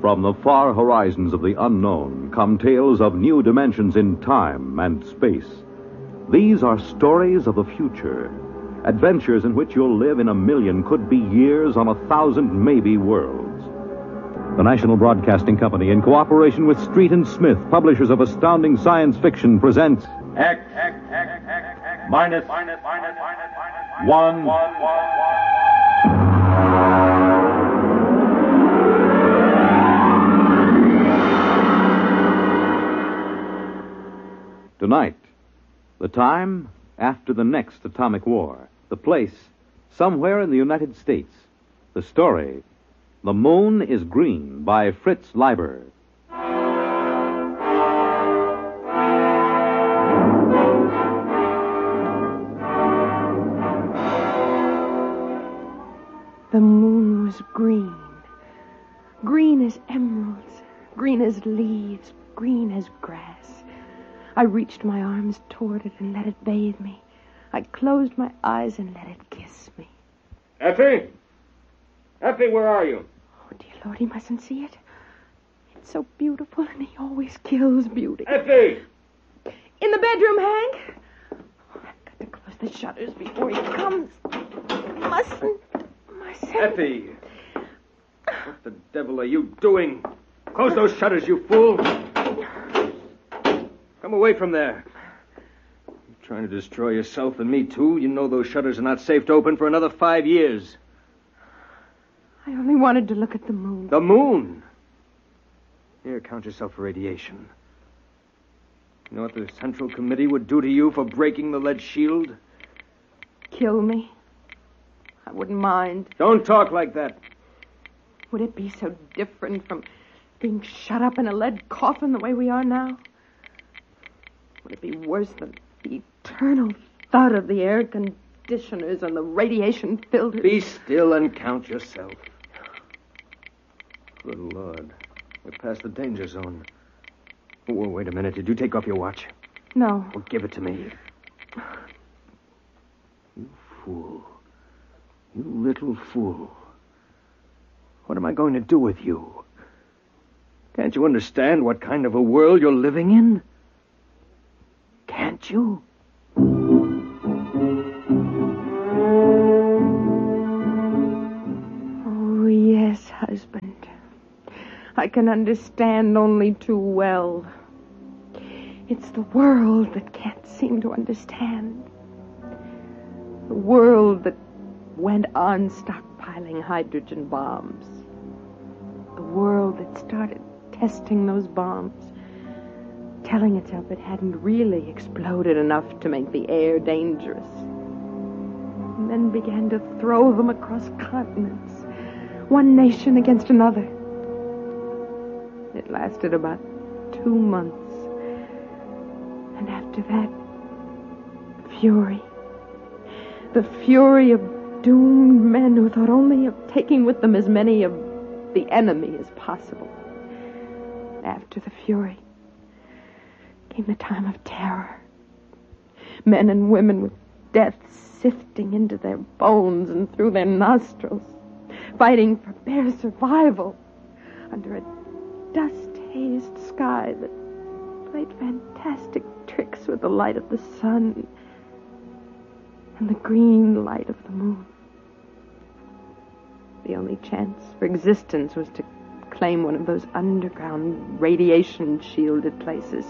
From the far horizons of the unknown come tales of new dimensions in time and space. These are stories of the future, adventures in which you'll live in a million, could be years, on 1,000 maybe worlds. The National Broadcasting Company, in cooperation with Street and Smith, publishers of astounding science fiction, presents X minus 1. Tonight, the time after the next atomic war. The place, somewhere in the United States. The story, The Moon is Green, by Fritz Leiber. The moon was green. Green as emeralds, green as leaves, green as grass. I reached my arms toward it and let it bathe me. I closed my eyes and let it kiss me. Effie? Effie, where are you? Oh, dear Lord, he mustn't see it. It's so beautiful, and he always kills beauty. Effie! In the bedroom, Hank. Oh, I've got to close the shutters before he comes. Mustn't. Effie! What the devil are you doing? Close those shutters, you fool! Come away from there. You're trying to destroy yourself and me, too. You know those shutters are not safe to open for another 5 years. I only wanted to look at the moon. The moon? Here, count yourself for radiation. You know what the Central Committee would do to you for breaking the lead shield? Kill me. I wouldn't mind. Don't talk like that. Would it be so different from being shut up in a lead coffin the way we are now? Would it be worse than the eternal thud of the air conditioners and the radiation filters? Be still and count yourself. Good Lord. We're past the danger zone. Oh, wait a minute. Did you take off your watch? No. Well, give it to me. You fool. You little fool. What am I going to do with you? Can't you understand what kind of a world you're living in? Can't you? Oh, yes, husband. I can understand only too well. It's the world that can't seem to understand. The world that went on stockpiling hydrogen bombs. The world that started testing those bombs, telling itself it hadn't really exploded enough to make the air dangerous. And then began to throw them across continents, one nation against another. It lasted about 2 months. And after that, fury. The fury of doomed men who thought only of taking with them as many of the enemy as possible. After the fury came the time of terror. Men and women with death sifting into their bones and through their nostrils, fighting for bare survival under a dust-hazed sky that played fantastic tricks with the light of the sun and the green light of the moon. The only chance for existence was to claim one of those underground radiation-shielded places.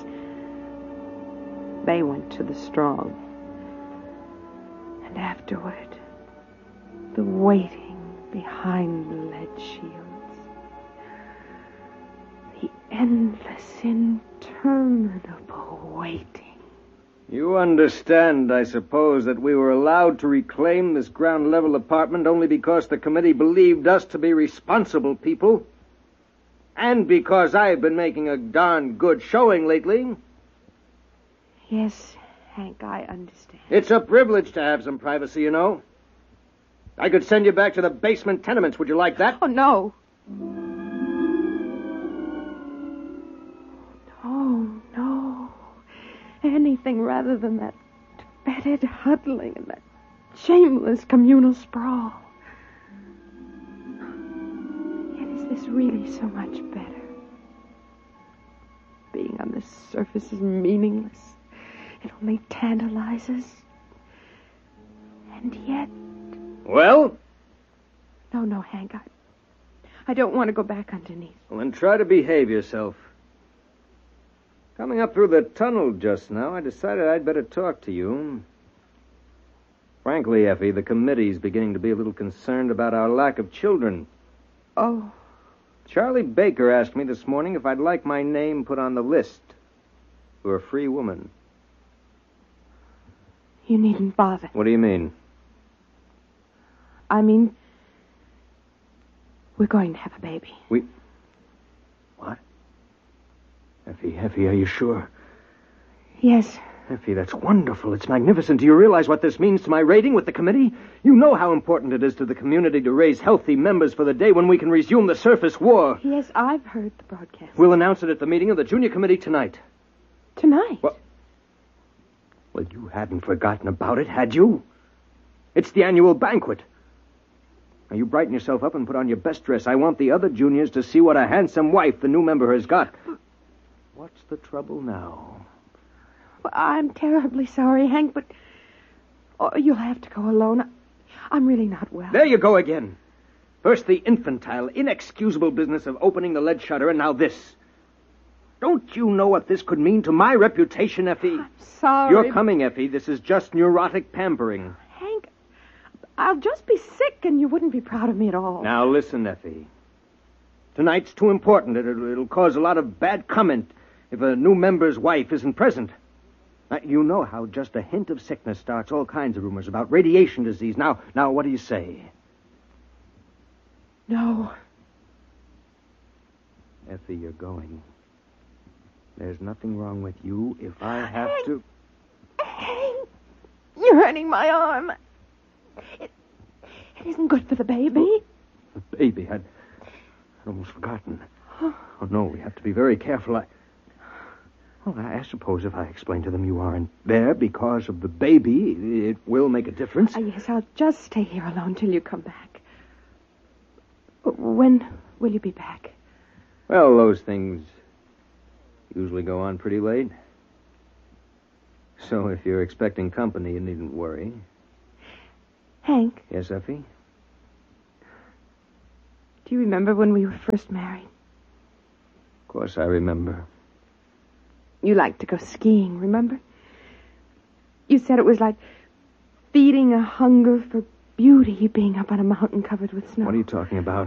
They went to the strong. And afterward, the waiting behind the lead shields. The endless, interminable waiting. You understand, I suppose, that we were allowed to reclaim this ground-level apartment only because the committee believed us to be responsible people. And because I've been making a darn good showing lately. Yes, Hank, I understand. It's a privilege to have some privacy, you know. I could send you back to the basement tenements. Would you like that? Oh, no. Oh, no. Anything rather than that fetid huddling and that shameless communal sprawl. Yet is is really so much better. Being on the surface is meaningless. It only tantalizes. And yet... Well? No, Hank. I don't want to go back underneath. Well, then try to behave yourself. Coming up through the tunnel just now, I decided I'd better talk to you. Frankly, Effie, the committee's beginning to be a little concerned about our lack of children. Oh. Charlie Baker asked me this morning if I'd like my name put on the list for a free woman. You needn't bother. What do you mean? I mean, we're going to have a baby. What? Effie, are you sure? Yes. Effie, that's wonderful. It's magnificent. Do you realize what this means to my rating with the committee? You know how important it is to the community to raise healthy members for the day when we can resume the surface war. Yes, I've heard the broadcast. We'll announce it at the meeting of the junior committee tonight. Tonight? Well, you hadn't forgotten about it, had you? It's the annual banquet. Now, you brighten yourself up and put on your best dress. I want the other juniors to see what a handsome wife the new member has got. What's the trouble now? Well, I'm terribly sorry, Hank, but you'll have to go alone. I'm really not well. There you go again. First the infantile, inexcusable business of opening the lead shutter, and now this. Don't you know what this could mean to my reputation, Effie? I'm sorry. You're coming, Effie. This is just neurotic pampering. Hank, I'll just be sick and you wouldn't be proud of me at all. Now, listen, Effie. Tonight's too important. It'll cause a lot of bad comment if a new member's wife isn't present. Now, you know how just a hint of sickness starts all kinds of rumors about radiation disease. Now, what do you say? No. Effie, you're going. There's nothing wrong with you if I have to... Hank, you're hurting my arm. It isn't good for the baby. The baby? I'd almost forgotten. Oh, no, we have to be very careful. I suppose if I explain to them you aren't there because of the baby, it will make a difference. Yes, I'll just stay here alone till you come back. When will you be back? Well, those things usually go on pretty late. So if you're expecting company, you needn't worry. Hank? Yes, Effie? Do you remember when we were first married? Of course I remember. You liked to go skiing, remember? You said it was like feeding a hunger for beauty being up on a mountain covered with snow. What are you talking about?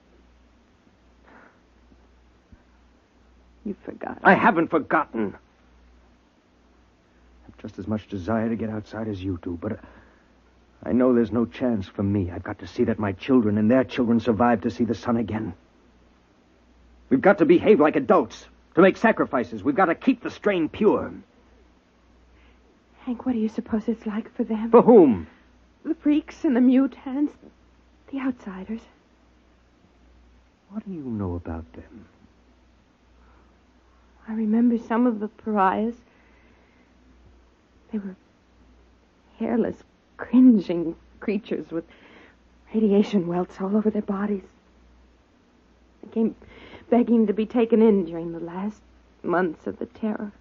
You forgot. I haven't forgotten. I have just as much desire to get outside as you do, but I know there's no chance for me. I've got to see that my children and their children survive to see the sun again. We've got to behave like adults, to make sacrifices. We've got to keep the strain pure. Hank, what do you suppose it's like for them? For whom? The freaks and the mutants, the outsiders. What do you know about them? I remember some of the pariahs. They were hairless, cringing creatures with radiation welts all over their bodies. They came begging to be taken in during the last months of the terror.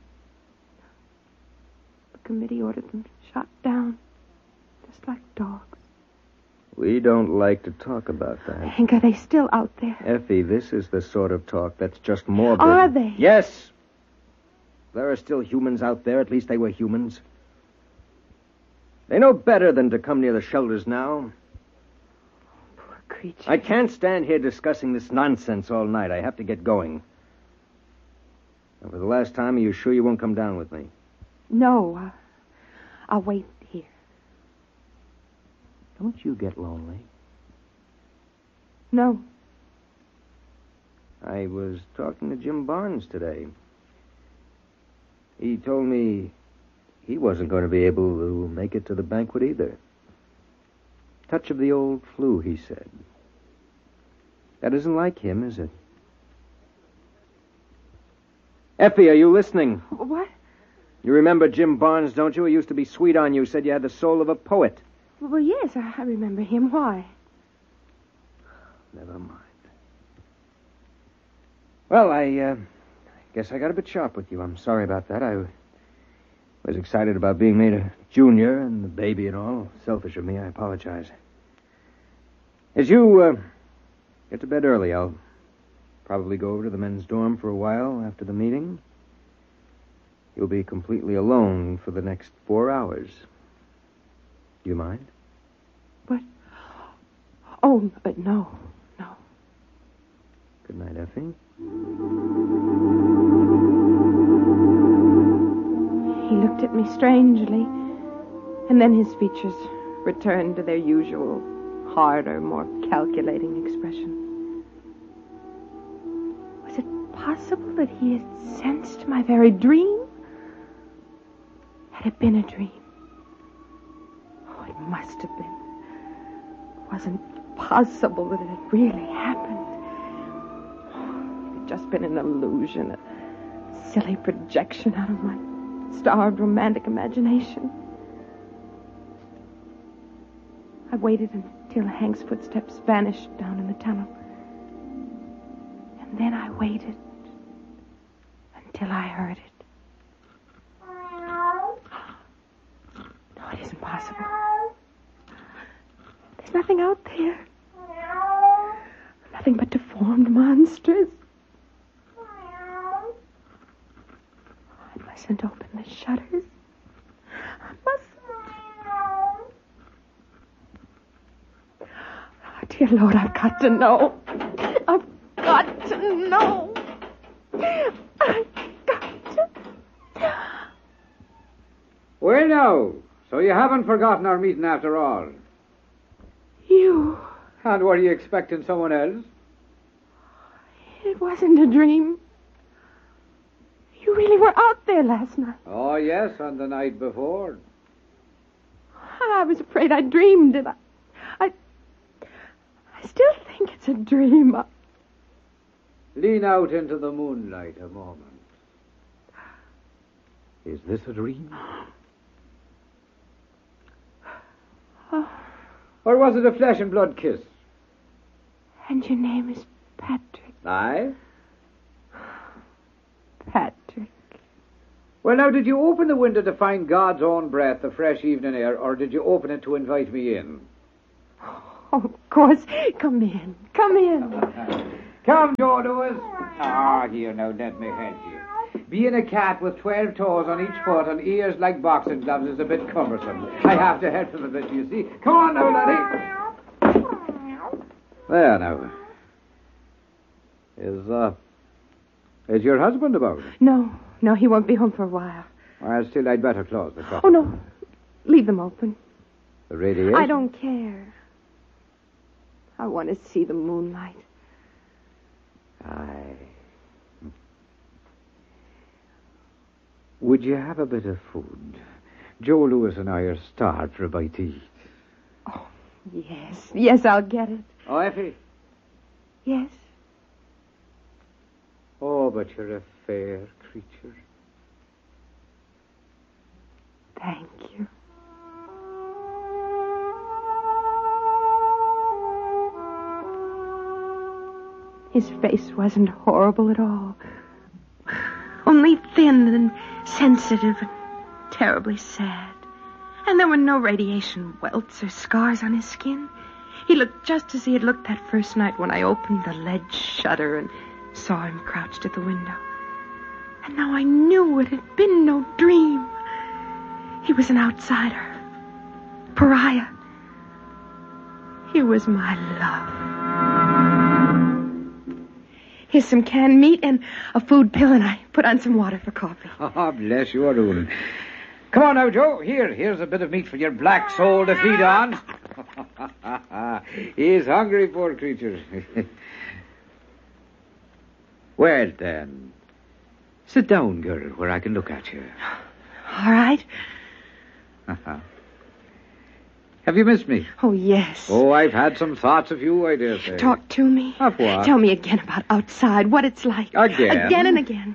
The committee ordered them shot down, just like dogs. We don't like to talk about that. Hank, are they still out there? Effie, this is the sort of talk that's just morbid. Are they? Yes. There are still humans out there. At least they were humans. They know better than to come near the shelters now. Poor creatures. I can't stand here discussing this nonsense all night. I have to get going. And for the last time, are you sure you won't come down with me? No, I'll wait here. Don't you get lonely? No. I was talking to Jim Barnes today. He told me he wasn't going to be able to make it to the banquet either. Touch of the old flu, he said. That isn't like him, is it? Effie, are you listening? What? You remember Jim Barnes, don't you? He used to be sweet on you, said you had the soul of a poet. Well, yes, I remember him. Why? Never mind. Well, I guess I got a bit sharp with you. I'm sorry about that. I was excited about being made a junior and the baby and all. Selfish of me. I apologize. As you get to bed early, I'll probably go over to the men's dorm for a while after the meeting. You'll be completely alone for the next 4 hours. Do you mind? But... Oh, but no. Good night, Effie. He looked at me strangely, and then his features returned to their usual, harder, more calculating expression. Was it possible that he had sensed my very dream? Had it been a dream? Oh, it must have been. It wasn't possible that it had really happened. It had just been an illusion, a silly projection out of my starved romantic imagination. I waited until Hank's footsteps vanished down in the tunnel. And then I waited until I heard it. No, it isn't possible. There's nothing out there. Nothing but deformed monsters. I mustn't open the shutters. I mustn't. Oh, dear Lord, I've got to know. I've got to know. I've got to... Well, now, so you haven't forgotten our meeting after all. You... And were you expecting someone else? It wasn't a dream. You really were out there last night. Oh, yes, on the night before. I was afraid I dreamed it. I still think it's a dream. Lean out into the moonlight a moment. Is this a dream? Oh, Or was it a flesh and blood kiss? and your name is Patrick. Aye? Patrick. Well, now, did you open the window to find God's own breath, the fresh evening air, or did you open it to invite me in? Oh, of course. Come in. Come in. Come, Joe Lewis. Here, now, let me help you. Being a cat with 12 toes on each foot and ears like boxing gloves is a bit cumbersome. I have to help him a bit, you see. Come on now, laddie. There, now. Is your husband about? No, he won't be home for a while. Well, still, I'd better close the shop. Oh, no. Leave them open. The radiation? I don't care. I want to see the moonlight. Aye. Would you have a bit of food? Joe Lewis and I are starved for a bite to eat. Oh, yes. Yes, I'll get it. Oh, Effie. Yes. Oh, but you're a fair creature. Thank you. His face wasn't horrible at all. Only thin and sensitive and terribly sad. And there were no radiation welts or scars on his skin. He looked just as he had looked that first night when I opened the lead shutter and saw him crouched at the window. And now I knew it had been no dream. He was an outsider. Pariah. He was my love. Here's some canned meat and a food pill, and I put on some water for coffee. Oh, bless you, Arun. Come on now, Joe. Here's a bit of meat for your black soul to feed on. He's hungry, poor creature. Well, then. Sit down, girl, where I can look at you. All right. Have you missed me? Oh, yes. Oh, I've had some thoughts of you, I dare say. Talk to me. Of what? Tell me again about outside, what it's like. Again? Again and again.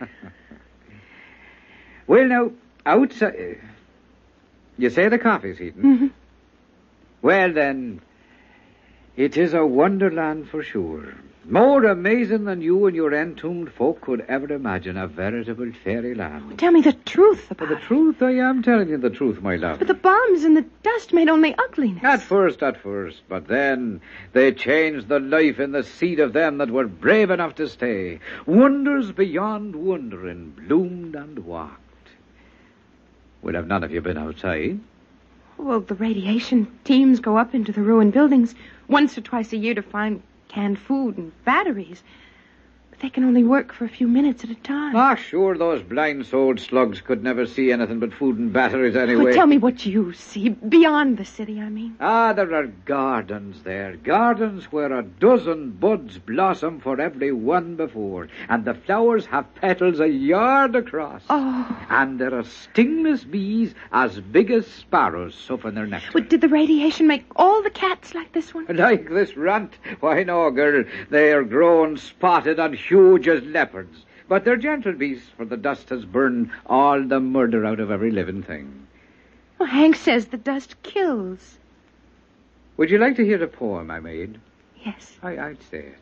Well, now, outside... You say the coffee's heating? Mm-hmm. Well, then, it is a wonderland for sure. More amazing than you and your entombed folk could ever imagine. A veritable fairyland. Tell me the truth about For the truth, I am telling you the truth, my love. But the bombs and the dust made only ugliness. At first. But then they changed the life in the seed of them that were brave enough to stay. Wonders beyond wondering bloomed and walked. Well, have none of you been outside? Well, the radiation teams go up into the ruined buildings once or twice a year to find canned food and batteries. But they can only work for a few minutes at a time. Ah, sure, those blind-souled slugs could never see anything but food and batteries anyway. Well, tell me what you see, beyond the city, I mean. Ah, there are gardens there. Gardens where a dozen buds blossom for every one before. And the flowers have petals a yard across. Oh. And there are stingless bees as big as sparrows suffering their nectar. But did the radiation make all the cats like this one? Like this runt? Why, no, girl. They are grown spotted and huge as leopards. But they're gentle beasts, for the dust has burned all the murder out of every living thing. Well, Hank says the dust kills. Would you like to hear the poem I made? Yes. I'd say it.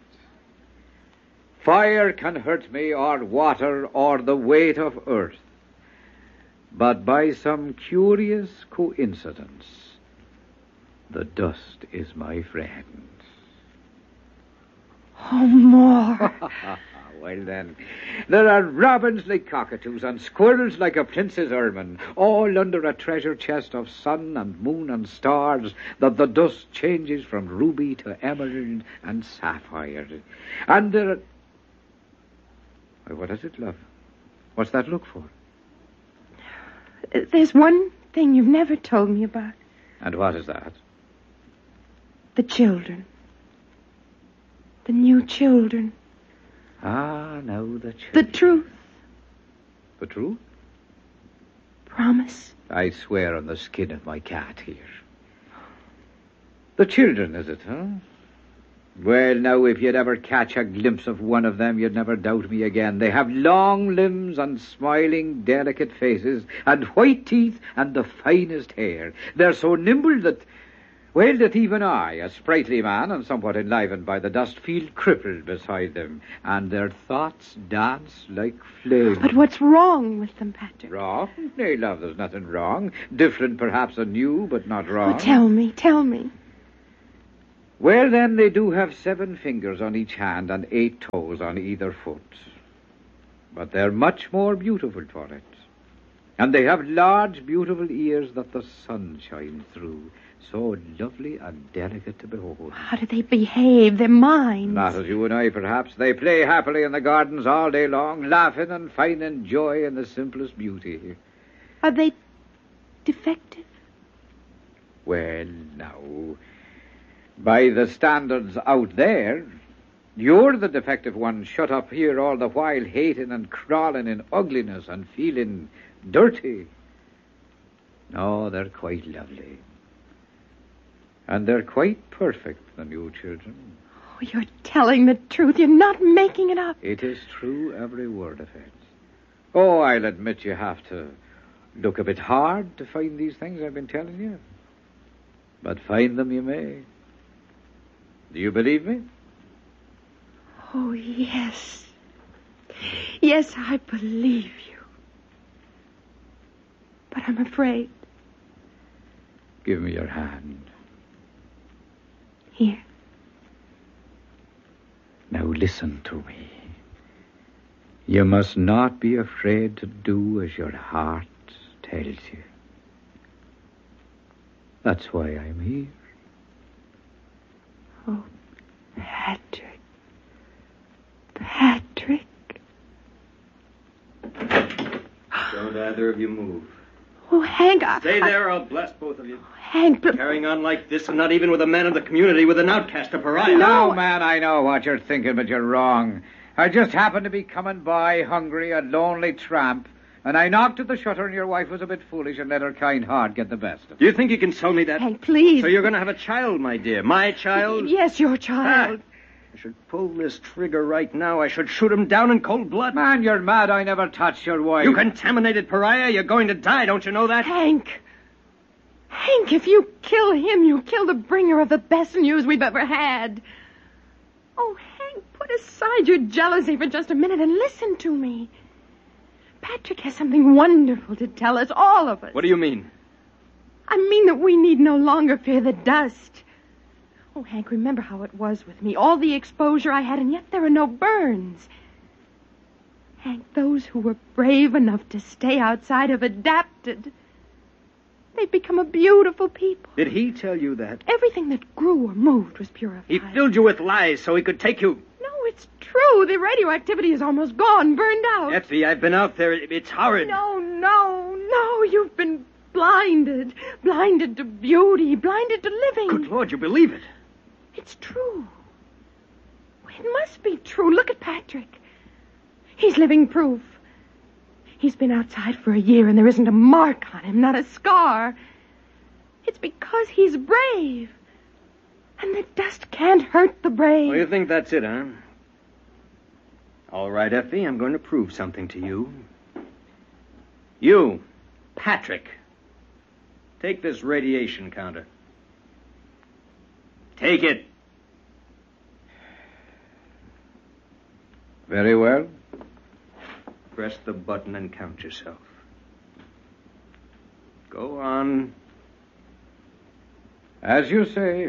Fire can hurt me, or water, or the weight of earth. But by some curious coincidence, the dust is my friend. Oh, more. Well, then, there are robins like cockatoos and squirrels like a prince's ermine, all under a treasure chest of sun and moon and stars that the dust changes from ruby to emerald and sapphire. And there are... Well, what is it, love? What's that look for? There's one thing you've never told me about. And what is that? The children. The new children. Ah, now the children. The truth. The truth? Promise. I swear on the skin of my cat here. The children, is it, huh? Well, now, if you'd ever catch a glimpse of one of them, you'd never doubt me again. They have long limbs and smiling, delicate faces and white teeth and the finest hair. They're so nimble that even I, a sprightly man and somewhat enlivened by the dust, feel crippled beside them, and their thoughts dance like flames. But what's wrong with them, Patrick? Wrong? Nay, love, there's nothing wrong. Different, perhaps, and new, but not wrong. Oh, tell me. Well, then, they do have 7 fingers on each hand and 8 toes on either foot. But they're much more beautiful for it. And they have large, beautiful ears that the sun shines through. So lovely and delicate to behold. How do they behave? Their minds? Not as you and I, perhaps. They play happily in the gardens all day long, laughing and finding joy in the simplest beauty. Are they defective? Well, now, by the standards out there, you're the defective one shut up here all the while, hating and crawling in ugliness and feeling dirty. No, they're quite lovely. And they're quite perfect, the new children. Oh, you're telling the truth. You're not making it up. It is true, every word of it. Oh, I'll admit you have to look a bit hard to find these things I've been telling you. But find them you may. Do you believe me? Oh, yes. Yes, I believe you. But I'm afraid. Give me your hand. Here. Now listen to me. You must not be afraid to do as your heart tells you. That's why I'm here. Oh, Patrick. Patrick. Don't either of you move. Oh, Hank, Stay there or I'll blast both of you. Hank, but... Carrying on like this and not even with a man of the community, with an outcast, a pariah. No, man, I know what you're thinking, but you're wrong. I just happened to be coming by, hungry, a lonely tramp, and I knocked at the shutter and your wife was a bit foolish and let her kind heart get the best of it. Do you think you can sell me that? Hank, please. So you're going to have a child, my dear. My child? Yes, your child. I should pull this trigger right now. I should shoot him down in cold blood. Man, you're mad. I never touched your wife. You contaminated pariah. You're going to die. Don't you know that? Hank, if you kill him, you kill the bringer of the best news we've ever had. Oh, Hank, put aside your jealousy for just a minute and listen to me. Patrick has something wonderful to tell us, all of us. What do you mean? I mean that we need no longer fear the dust. Oh, Hank, remember how it was with me. All the exposure I had, and yet there are no burns. Hank, those who were brave enough to stay outside have adapted. They've become a beautiful people. Did he tell you that? Everything that grew or moved was purified. He filled you with lies so he could take you. No, it's true. The radioactivity is almost gone, burned out. Effie, I've been out there. It's horrid. No. You've been blinded. Blinded to beauty. Blinded to living. Good Lord, you believe it? It's true. It must be true. Look at Patrick. He's living proof. He's been outside for a year and there isn't a mark on him, not a scar. It's because he's brave. And the dust can't hurt the brave. Oh, you think that's it, huh? All right, Effie, I'm going to prove something to you. You, Patrick, take this radiation counter. Take it. Very well. Press the button and count yourself. Go on. As you say.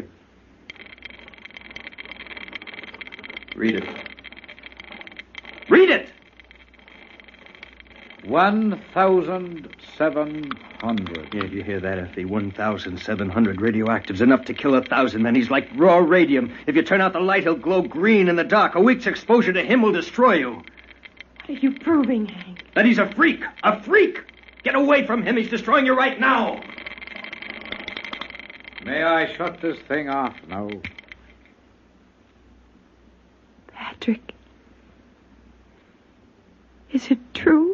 Read it. Read it! 1,700. Yeah, you hear that, Effie? 1,700 radioactives, enough to kill 1,000. Then he's like raw radium. If you turn out the light, he'll glow green in the dark. A week's exposure to him will destroy you. What are you proving, Hank? That he's a freak. A freak! Get away from him. He's destroying you right now. May I shut this thing off now? Patrick, is it true?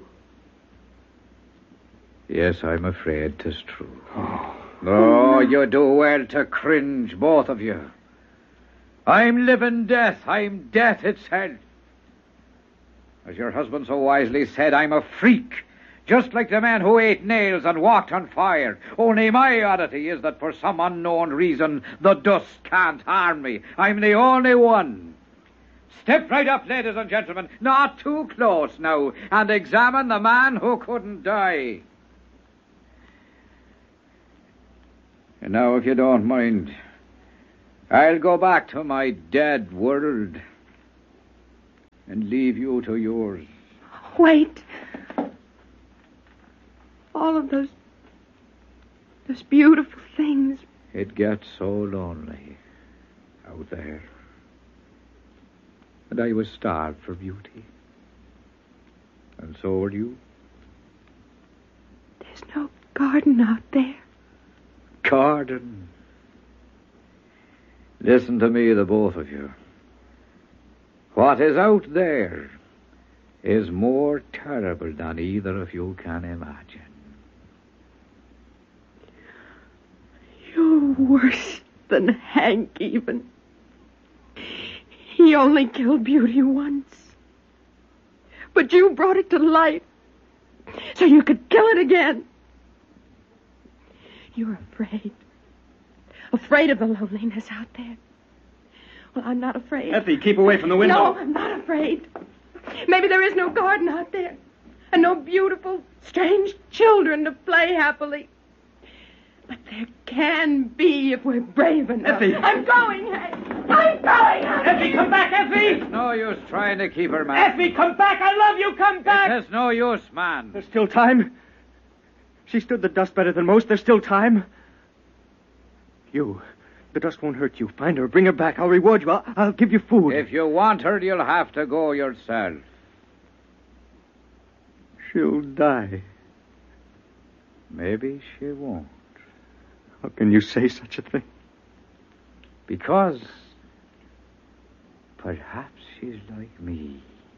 Yes, I'm afraid 'tis true. Oh, you do well to cringe, both of you. I'm living death. I'm death itself. As your husband so wisely said, I'm a freak. Just like the man who ate nails and walked on fire. Only my oddity is that for some unknown reason, the dust can't harm me. I'm the only one. Step right up, ladies and gentlemen. Not too close now. And examine the man who couldn't die. And now, if you don't mind, I'll go back to my dead world and leave you to yours. Wait. All of those beautiful things. It gets so lonely out there. And I was starved for beauty. And so were you. There's no garden out there. Garden. Listen to me, the both of you. What is out there is more terrible than either of you can imagine. You're worse than Hank, even. He only killed beauty once. But you brought it to life so you could kill it again. You're afraid. Afraid of the loneliness out there. Well, I'm not afraid. Effie, keep away from the window. No, I'm not afraid. Maybe there is no garden out there. And no beautiful, strange children to play happily. But there can be if we're brave enough. Effie! I'm going, Hank! I'm going! Effie, come back, Effie! It's no use trying to keep her, man. Effie, come back! I love you! Come back! There's no use, man. There's still time. She stood the dust better than most. There's still time. You. The dust won't hurt you. Find her. Bring her back. I'll reward you. I'll give you food. If you want her, you'll have to go yourself. She'll die. Maybe she won't. How can you say such a thing? Because perhaps she's like me.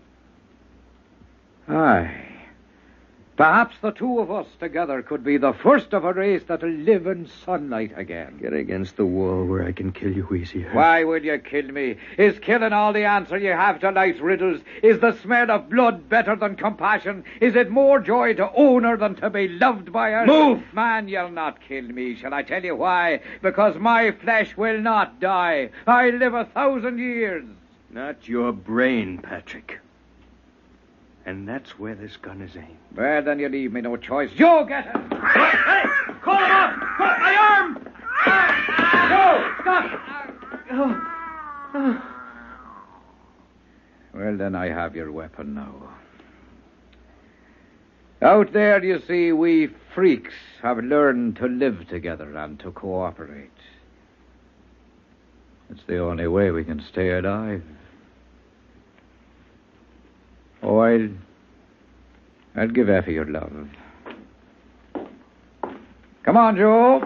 Aye. Perhaps the two of us together could be the first of a race that'll live in sunlight again. Get against the wall where I can kill you easier. Why will you kill me? Is killing all the answer you have to life's riddles? Is the smell of blood better than compassion? Is it more joy to own her than to be loved by her? Move! Man, you'll not kill me. Shall I tell you why? Because my flesh will not die. I live 1,000 years. Not your brain, Patrick. And that's where this gun is aimed. Well, then you leave me no choice. You get it! Hey! Call him off! My arm! Joe! Stop! Well, then I have your weapon now. Out there, you see, we freaks have learned to live together and to cooperate. It's the only way we can stay alive. Oh, I'll give Effie your love. Come on, Joe.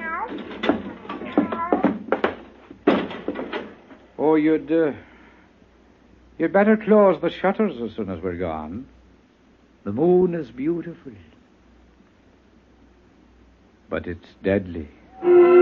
Oh, you'd better close the shutters as soon as we're gone. The moon is beautiful, but it's deadly.